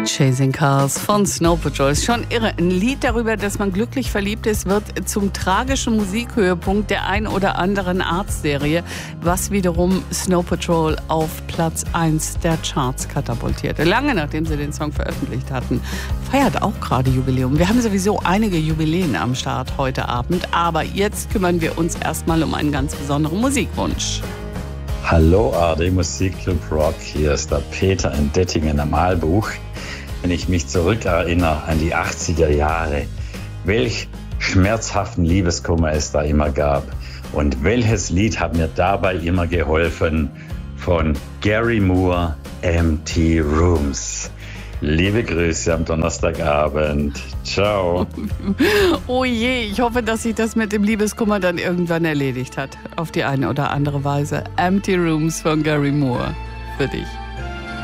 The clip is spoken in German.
Chasing Cars von Snow Patrol. Ist schon irre. Ein Lied darüber, dass man glücklich verliebt ist, wird zum tragischen Musikhöhepunkt der ein oder anderen Arztserie, was wiederum Snow Patrol auf Platz 1 der Charts katapultierte. Lange nachdem sie den Song veröffentlicht hatten. Feiert auch gerade Jubiläum. Wir haben sowieso einige Jubiläen am Start heute Abend, aber jetzt kümmern wir uns erstmal um einen ganz besonderen Musikwunsch. Hallo ARD Musikclub Rock, hier ist der Peter in Dettingen am Aalbuch. Wenn ich mich zurückerinnere an die 80er Jahre, welch schmerzhaften Liebeskummer es da immer gab und welches Lied hat mir dabei immer geholfen, von Gary Moore, Empty Rooms. Liebe Grüße am Donnerstagabend. Ciao. Oh je, ich hoffe, dass sich das mit dem Liebeskummer dann irgendwann erledigt hat. Auf die eine oder andere Weise. Empty Rooms von Gary Moore. Für dich.